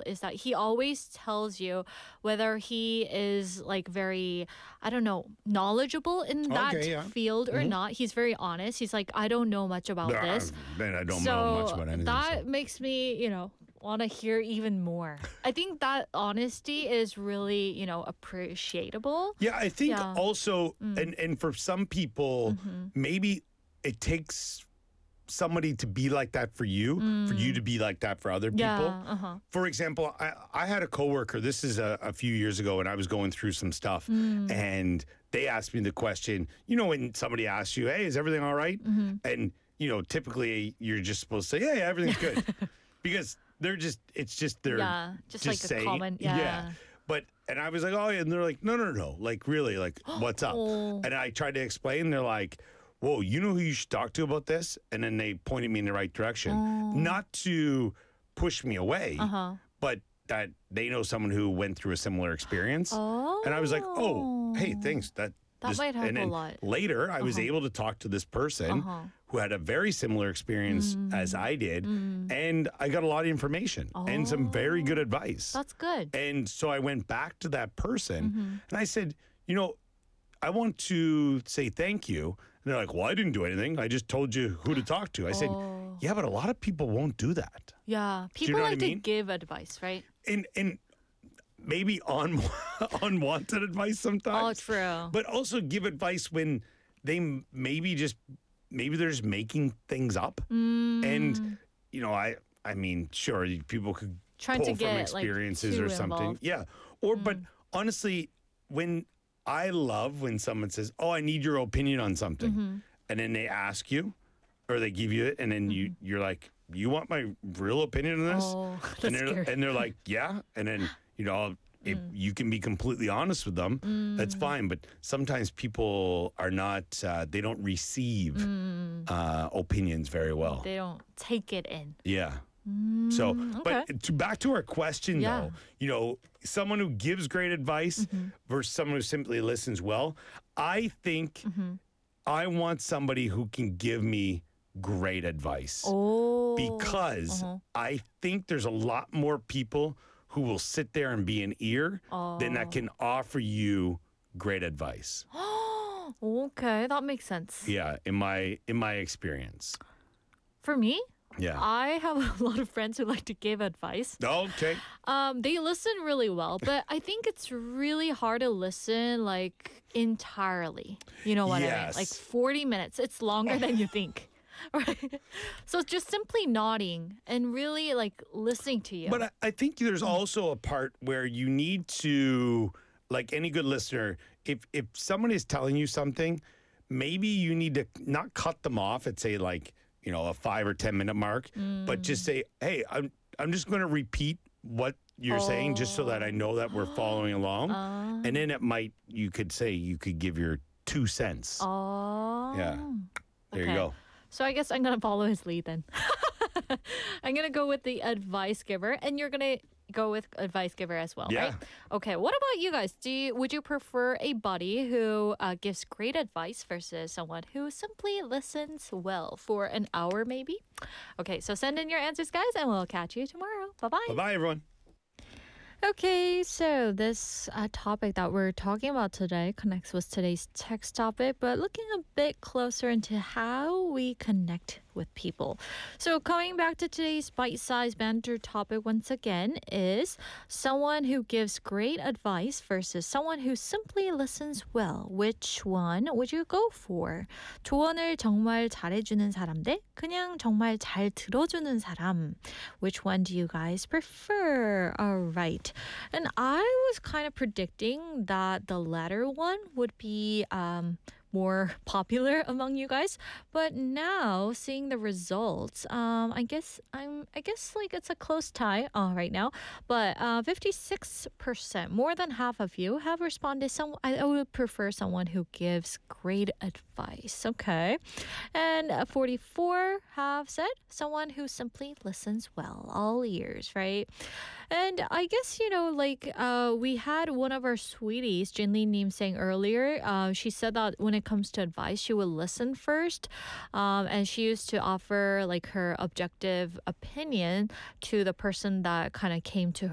is that he always tells you whether he is like very, I don't know, knowledgeable in that Okay, yeah. field or not. He's very honest. He's like, I don't know much about this. Man, I don't So know much about anything. that makes me, want to hear even more. I think that honesty is really, appreciable. Yeah, I think Yeah. also, and for some people, maybe it takes somebody to be like that for you to be like that for other people. Yeah, For example, I had a coworker, this is a few years ago, and I was going through some stuff, and they asked me the question, when somebody asks you, hey, is everything all right? And, typically you're just supposed to say, yeah, everything's good. Because they're just like a common, yeah. But, and I was like, oh, yeah. And they're like, no. Like, really, like, what's up? Oh. And I tried to explain. They're like, whoa, you know who you should talk to about this? And then they pointed me in the right direction. Not to push me away, but that they know someone who went through a similar experience. And I was like, oh, hey, thanks. That might help and then a lot. Later, I was able to talk to this person who had a very similar experience as I did. And I got a lot of information and some very good advice. That's good. And so I went back to that person and I said, I want to say thank you. And they're like, well, I didn't do anything. I just told you who to talk to. I said, yeah, but a lot of people won't do that. Yeah. you People know what like I mean? to give advice, right? And maybe unwanted advice sometimes. Oh, true. But also give advice when they maybe they're just making things up. And, I mean, sure, people could Trying pull to from get, experiences too or something. involved. Yeah. Or, but honestly, I love when someone says, oh, I need your opinion on something. And then they ask you or they give you it. And then you're like, you want my real opinion on this? Oh, that's and scary. they're like, yeah. And then, if you can be completely honest with them, that's fine. But sometimes people are not, they don't receive opinions very well. They don't take it in. Yeah. So, but back to our question Yeah. though, someone who gives great advice versus someone who simply listens well, I think I want somebody who can give me great advice. Oh. Because I think there's a lot more people who will sit there and be an ear than that can offer you great advice. Okay, that makes sense. Yeah, in my experience. For me, Yeah. I have a lot of friends who like to give advice. Okay. They listen really well, but I think it's really hard to listen like entirely. You know what I mean? Yes. Like 40 minutes. It's longer than you think. Right? So just simply nodding and really like listening to you. But I think there's also a part where you need to, like any good listener, if someone is telling you something, maybe you need to not cut them off at say like, a 5 or 10 minute mark, but just say, hey, I'm just going to repeat what you're saying just so that I know that we're following along. And then you could give your 2 cents. Oh. Yeah. There Okay. you go. So I guess I'm going to follow his lead then. I'm going to go with the advice giver and you're going to go with advice giver as well, Yeah. right? Okay, what about you guys? Would you prefer a buddy who gives great advice versus someone who simply listens well for an hour maybe? Okay, so send in your answers, guys, and we'll catch you tomorrow. Bye-bye. Bye-bye, everyone. Okay, so this topic that we're talking about today connects with today's text topic, but looking a bit closer into how we connect with people. So coming back to today's bite-sized banter topic once again is someone who gives great advice versus someone who simply listens well. Which one would you go for? 조언을 정말 잘해주는 사람 대 그냥 정말 잘 들어주는 사람. Which one do you guys prefer? All right. And I was kind of predicting that the latter one would be more popular among you guys, but now seeing the results, I guess like it's a close tie right now, but 56%, more than half of you have responded I would prefer someone who gives great advice. Okay. And 44 have said someone who simply listens well, all ears, right? And I guess, we had one of our sweeties, Jinli Nim, saying earlier, she said that when it comes to advice, she would listen first. And she used to offer like her objective opinion to the person that kind of came to